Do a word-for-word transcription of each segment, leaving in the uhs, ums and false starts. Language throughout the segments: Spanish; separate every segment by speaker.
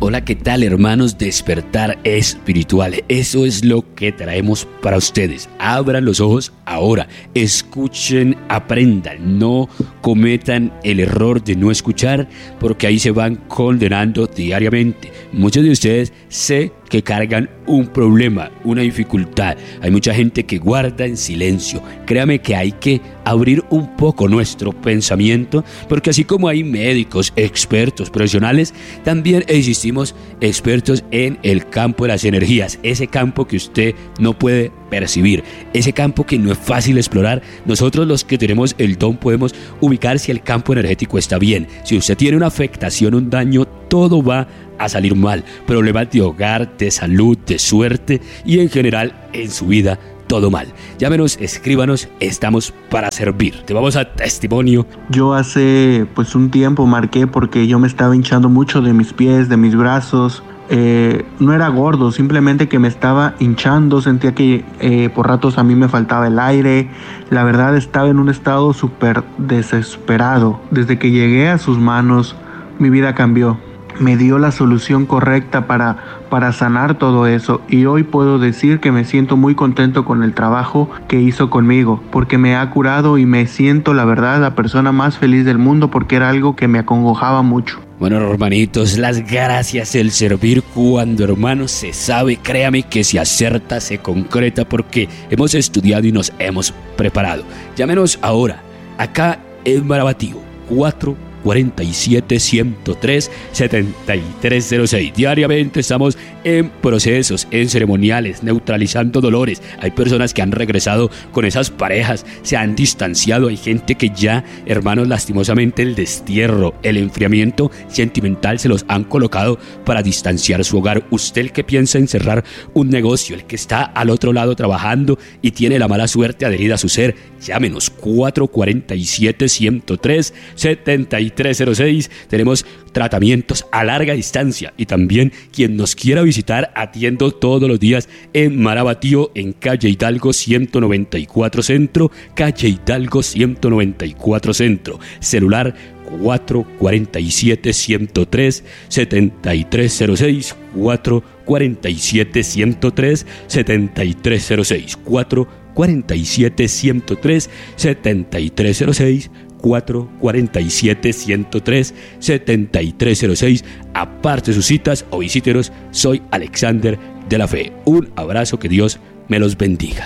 Speaker 1: Hola, ¿qué tal, hermanos? Despertar espiritual. Eso es lo que traemos para ustedes. Abran los ojos ahora. Escuchen, aprendan. No cometan el error de no escuchar, porque ahí se van condenando diariamente. Muchos de ustedes sé que cargan un problema, una dificultad. Hay mucha gente que guarda en silencio. Créame que hay que abrir un poco nuestro pensamiento, porque así como hay médicos, expertos, profesionales, también existimos expertos en el campo de las energías, ese campo que usted no puede percibir, ese campo que no es fácil explorar. Nosotros, los que tenemos el don, podemos ubicar si el campo energético está bien. Si usted tiene una afectación, un daño, todo va a salir mal. Problemas de hogar, de salud, de suerte y en general en su vida, todo mal. Llámenos, escríbanos, estamos para servir. Te vamos a testimonio.
Speaker 2: Yo hace pues un tiempo marqué porque yo me estaba hinchando mucho de mis pies, de mis brazos. Eh, no era gordo, simplemente que me estaba hinchando. Sentía que eh, por ratos a mí me faltaba el aire. La verdad, estaba en un estado súper desesperado. Desde que llegué a sus manos, mi vida cambió. Me dio la solución correcta para, para sanar todo eso, y hoy puedo decir que me siento muy contento con el trabajo que hizo conmigo, porque me ha curado y me siento, la verdad, la persona más feliz del mundo, porque era algo que me acongojaba mucho.
Speaker 1: Bueno, hermanitos, las gracias, el servir cuando, hermanos, se sabe, créame que se acerta, se concreta, porque hemos estudiado y nos hemos preparado. Llámenos ahora, acá en Marabatío, cuatro cuarenta y siete, ciento tres, setenta y tres cero seis. Diariamente estamos en procesos, en ceremoniales, neutralizando dolores. Hay personas que han regresado con esas parejas, se han distanciado. Hay gente que ya, hermanos, lastimosamente el destierro, el enfriamiento sentimental se los han colocado para distanciar su hogar. Usted, el que piensa en cerrar un negocio, el que está al otro lado trabajando y tiene la mala suerte adherida a su ser, llámenos cuatro cuarenta y siete, ciento tres, setenta y tres cero seis. Tenemos tratamientos a larga distancia, y también quien nos quiera visitar, atiendo todos los días en Marabatío, en calle Hidalgo ciento noventa y cuatro Centro, calle Hidalgo ciento noventa y cuatro Centro. Celular cuatro cuarenta y siete, ciento tres, setenta y tres cero seis, cuatro cuarenta y siete, ciento tres, setenta y tres cero seis, cuatro cuarenta y siete, ciento tres, setenta y tres cero seis, cuatro cuarenta y siete, ciento tres, setenta y tres cero seis. Aparte sus citas o visítenos. Soy Alexander de la Fe. Un abrazo, que Dios me los bendiga.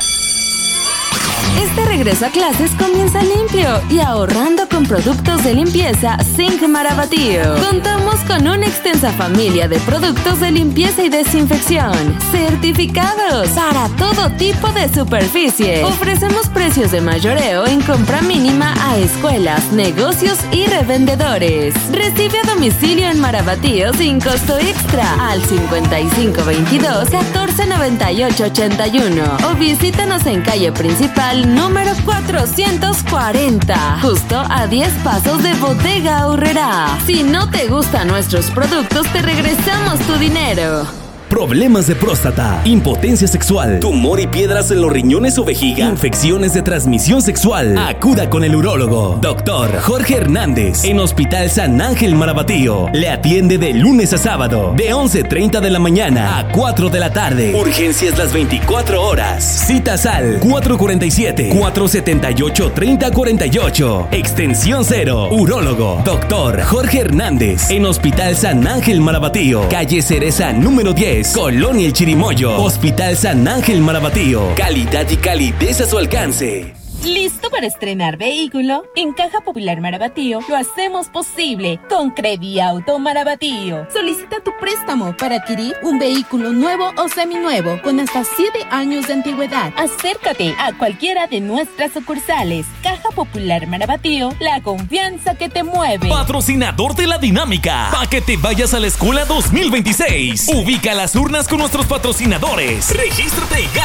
Speaker 3: Este regreso a clases comienza limpio y ahorrando con productos de limpieza Zinc Marabatío. Contamos con una extensa familia de productos de limpieza y desinfección certificados para todo tipo de superficie. Ofrecemos precios de mayoreo en compra mínima a escuelas, negocios y revendedores. Recibe a domicilio en Marabatío sin costo extra al cincuenta y cinco veintidós, catorce noventa y ocho ochenta y uno o visítanos en calle principal número cuatrocientos cuarenta, justo a diez pasos de Bodega Aurrerá. Si no te gustan nuestros productos, te regresamos tu dinero.
Speaker 4: Problemas de próstata, impotencia sexual, tumor y piedras en los riñones o vejiga, infecciones de transmisión sexual. Acuda con el urólogo doctor Jorge Hernández en Hospital San Ángel Marabatío. Le atiende de lunes a sábado de once treinta de la mañana a cuatro de la tarde. Urgencias las veinticuatro horas. Citas al cuatro cuarenta y siete, cuatro setenta y ocho, treinta cuarenta y ocho. Extensión cero. Urólogo doctor Jorge Hernández en Hospital San Ángel Marabatío. Calle Cereza número diez. Colonia El Chirimoyo. Hospital San Ángel Marabatío. Calidad y calidez a su alcance.
Speaker 5: ¿Listo para estrenar vehículo? En Caja Popular Marabatío lo hacemos posible con Crediauto Marabatío. Solicita tu préstamo para adquirir un vehículo nuevo o seminuevo con hasta siete años de antigüedad. Acércate a cualquiera de nuestras sucursales. Caja Popular Marabatío, la confianza que te mueve.
Speaker 6: Patrocinador de la dinámica, para que te vayas a la escuela dos mil veintiséis. Ubica las urnas con nuestros patrocinadores. Regístrate y gana